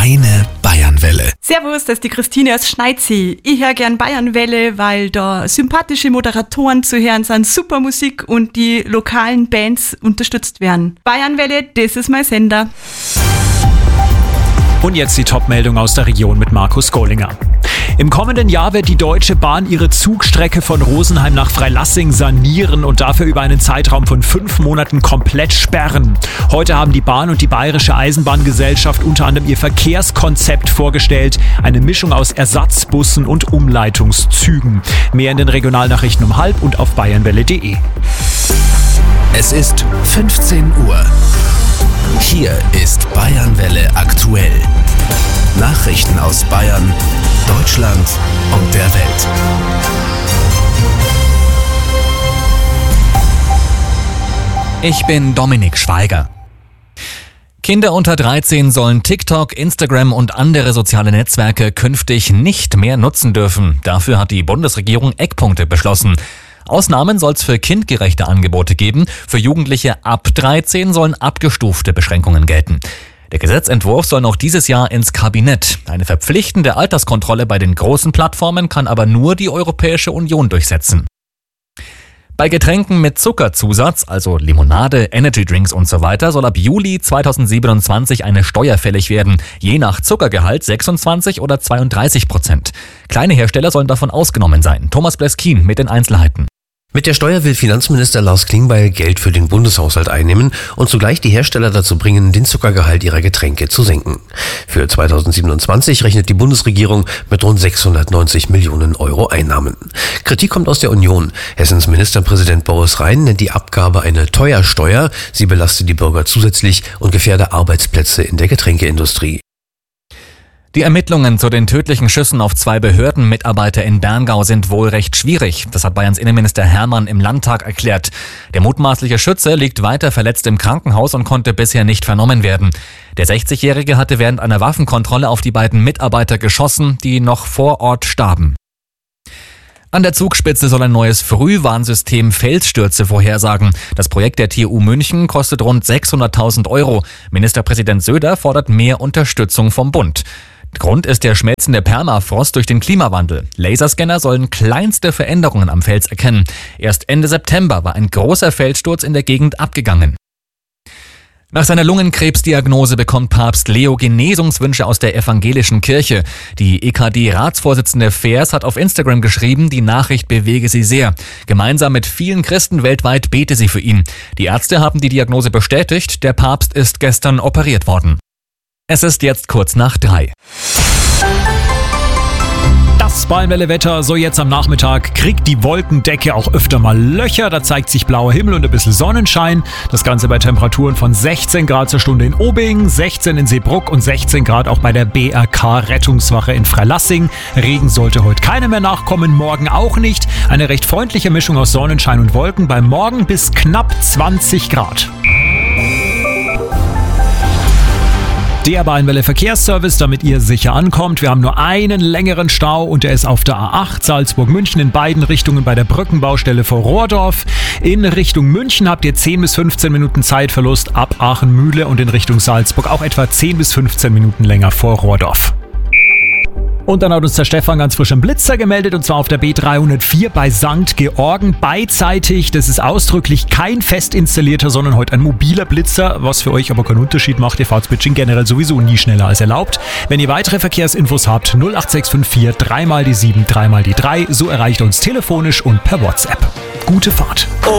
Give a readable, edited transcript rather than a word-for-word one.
Deine Bayernwelle. Servus, das ist die Christine aus Schneidsee. Ich höre gern Bayernwelle, weil da sympathische Moderatoren zu hören sind, super Musik und die lokalen Bands unterstützt werden. Bayernwelle, das ist mein Sender. Und jetzt die Top-Meldung aus der Region mit Markus Gollinger. Im kommenden Jahr wird die Deutsche Bahn ihre Zugstrecke von Rosenheim nach Freilassing sanieren und dafür über einen Zeitraum von 5 Monaten komplett sperren. Heute haben die Bahn und die Bayerische Eisenbahngesellschaft unter anderem ihr Verkehrskonzept vorgestellt. Eine Mischung aus Ersatzbussen und Umleitungszügen. Mehr in den Regionalnachrichten um 12:30 und auf bayernwelle.de. Es ist 15 Uhr. Hier ist Bayernwelle aktuell. Nachrichten aus Bayern, Deutschland und der Welt. Ich bin Dominik Schweiger. Kinder unter 13 sollen TikTok, Instagram und andere soziale Netzwerke künftig nicht mehr nutzen dürfen. Dafür hat die Bundesregierung Eckpunkte beschlossen. Ausnahmen soll es für kindgerechte Angebote geben. Für Jugendliche ab 13 sollen abgestufte Beschränkungen gelten. Der Gesetzentwurf soll noch dieses Jahr ins Kabinett. Eine verpflichtende Alterskontrolle bei den großen Plattformen kann aber nur die Europäische Union durchsetzen. Bei Getränken mit Zuckerzusatz, also Limonade, Energydrinks und so weiter, soll ab Juli 2027 eine Steuer fällig werden. Je nach Zuckergehalt 26 oder 32%. Kleine Hersteller sollen davon ausgenommen sein. Thomas Bleskin mit den Einzelheiten. Mit der Steuer will Finanzminister Lars Klingbeil Geld für den Bundeshaushalt einnehmen und zugleich die Hersteller dazu bringen, den Zuckergehalt ihrer Getränke zu senken. Für 2027 rechnet die Bundesregierung mit rund 690 Millionen Euro Einnahmen. Kritik kommt aus der Union. Hessens Ministerpräsident Boris Rhein nennt die Abgabe eine Teuersteuer. Sie belastet die Bürger zusätzlich und gefährde Arbeitsplätze in der Getränkeindustrie. Die Ermittlungen zu den tödlichen Schüssen auf 2 Behördenmitarbeiter in Berngau sind wohl recht schwierig. Das hat Bayerns Innenminister Hermann im Landtag erklärt. Der mutmaßliche Schütze liegt weiter verletzt im Krankenhaus und konnte bisher nicht vernommen werden. Der 60-Jährige hatte während einer Waffenkontrolle auf die beiden Mitarbeiter geschossen, die noch vor Ort starben. An der Zugspitze soll ein neues Frühwarnsystem Felsstürze vorhersagen. Das Projekt der TU München kostet rund 600.000 Euro. Ministerpräsident Söder fordert mehr Unterstützung vom Bund. Grund ist der schmelzende Permafrost durch den Klimawandel. Laserscanner sollen kleinste Veränderungen am Fels erkennen. Erst Ende September war ein großer Felssturz in der Gegend abgegangen. Nach seiner Lungenkrebsdiagnose bekommt Papst Leo Genesungswünsche aus der evangelischen Kirche. Die EKD-Ratsvorsitzende Vers hat auf Instagram geschrieben, die Nachricht bewege sie sehr. Gemeinsam mit vielen Christen weltweit bete sie für ihn. Die Ärzte haben die Diagnose bestätigt, der Papst ist gestern operiert worden. Es ist jetzt kurz nach 3. Das Bayernwelle-Wetter, so jetzt am Nachmittag, kriegt die Wolkendecke auch öfter mal Löcher. Da zeigt sich blauer Himmel und ein bisschen Sonnenschein. Das Ganze bei Temperaturen von 16 Grad zur Stunde in Obing, 16 in Seebruck und 16 Grad auch bei der BRK-Rettungswache in Freilassing. Regen sollte heute keiner mehr nachkommen, morgen auch nicht. Eine recht freundliche Mischung aus Sonnenschein und Wolken. Bei morgen bis knapp 20 Grad. Der Bayernwelle Verkehrsservice, damit ihr sicher ankommt. Wir haben nur einen längeren Stau und der ist auf der A8 Salzburg-München in beiden Richtungen bei der Brückenbaustelle vor Rohrdorf. In Richtung München habt ihr 10 bis 15 Minuten Zeitverlust ab Aachen-Mühle und in Richtung Salzburg auch etwa 10 bis 15 Minuten länger vor Rohrdorf. Und dann hat uns der Stefan ganz frisch einen Blitzer gemeldet und zwar auf der B304 bei St. Georgen beidseitig. Das ist ausdrücklich kein fest installierter, sondern heute ein mobiler Blitzer, was für euch aber keinen Unterschied macht. Ihr fahrt Switching generell sowieso nie schneller als erlaubt. Wenn ihr weitere Verkehrsinfos habt, 08654 3 mal die 7, 3 mal die 3. So erreicht uns telefonisch und per WhatsApp. Gute Fahrt.